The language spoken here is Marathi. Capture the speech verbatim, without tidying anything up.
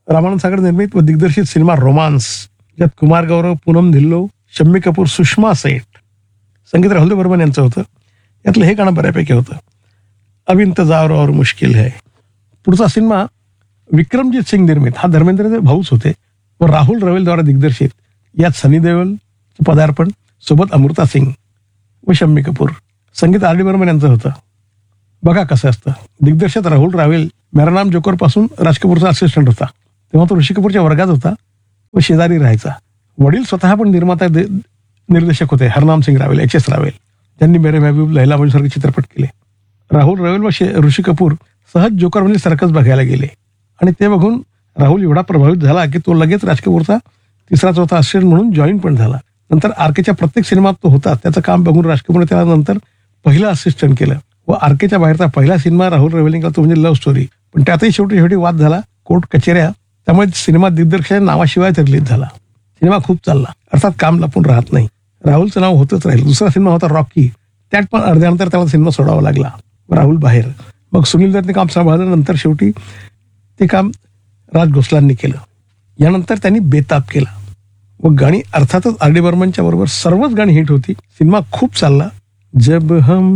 रामानंद सागर निर्मित व दिग्दर्शित सिनेमा रोमांस, ज्यात कुमार गौरव, पूनम धिल्लो, शम्मी कपूर, सुषमा सेठ, संगीत राहुल देव बर्मन यांचं होतं. यातलं हे गाणं बऱ्यापैकी होतं, अब इंतजार और मुश्किल है. पुढचा सिनेमा विक्रमजीत सिंग निर्मित, हा धर्मेंद्रचे भाऊच होते व राहुल रवेलद्वारा दिग्दर्शित. यात सनी देओलचं पदार्पण, सोबत अमृता सिंग व शम्मी कपूर. संगीत आर डी बर्मन यांचं होतं. बघा कसं असतं, दिग्दर्शक राहुल रावेल मेरा नाम जोकर पासून राज कपूरचा असिस्टंट होता. तेव्हा तो ऋषी कपूरच्या वर्गात होता व शेजारी राहायचा. वडील स्वतः पण निर्माता निर्देशक होते, हरनाम सिंग रावेल, एच एस रावेल, ज्यांनी मेरे महबूब, लैला मजनूसारखे चित्रपट केले. राहुल रवेल व ऋषी कपूर सहज जोकर म्हणजे सर्कस बघायला गेले आणि ते बघून राहुल एवढा प्रभावित झाला की तो लगेच राज कपूरचा तिसरा चौथा असिस्टंट म्हणून जॉईन पण झाला. नंतर आरकेच्या प्रत्येक सिनेमात तो होता. त्याचं काम बघून राज कपूरने त्याला नंतर पहिलं असिस्टंट केलं व आरकेच्या बाहेरचा पहिला सिनेमा राहुल रवेलने केला तो म्हणजे लव्ह स्टोरी. पण त्यातही शेवटी शेवटी वाद झाला, कोर्ट कचेऱ्या, त्यामुळे सिनेमा दिग्दर्शकाच्या नावाशिवाय रिलीज झाला. सिनेमा खूप चालला, अर्थात काम लपून राहत नाही. राहुलचं नाव होतच राहील. दुसरा सिनेमा होता रॉकी, त्यात पण अर्ध्यानंतर त्याला सिनेमा सोडावा लागला. राहुल बाहेर. मग सुनील दत्तने काम सांभाळलं. नंतर शेवटी ते काम राज घोसलांनी केलं. यानंतर त्यांनी बेताब केला व गाणी अर्थातच आर डी बर्मनच्या बरोबर सर्वच गाणी हिट होती. सिनेमा खूप चालला. जब हम